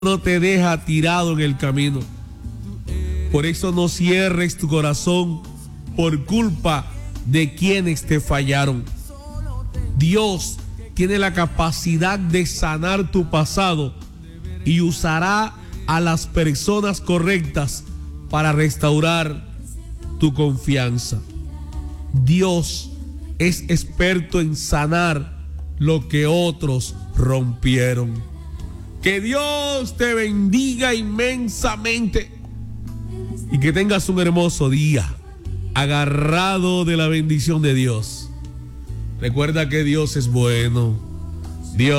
no te deja tirado en el camino. Por eso no cierres tu corazón por culpa de quienes te fallaron. Dios tiene la capacidad de sanar tu pasado y usará a las personas correctas para restaurar tu confianza. Dios es experto en sanar lo que otros rompieron. Que Dios te bendiga inmensamente y que tengas un hermoso día, agarrado de la bendición de Dios. Recuerda que Dios es bueno.